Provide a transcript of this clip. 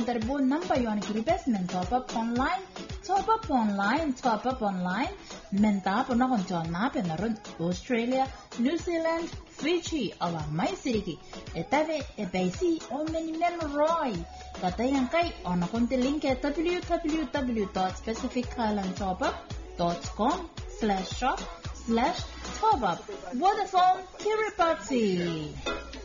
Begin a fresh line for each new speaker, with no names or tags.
Tarbo number yon kiribes men top up online menta pona kon jonna penaron Australia, New Zealand, Fiji awa mai siriki etave ebaisi on many men roy katayang kai on konte link www.pacificislandtopup.com/shop/top up Vodafone Kiribati.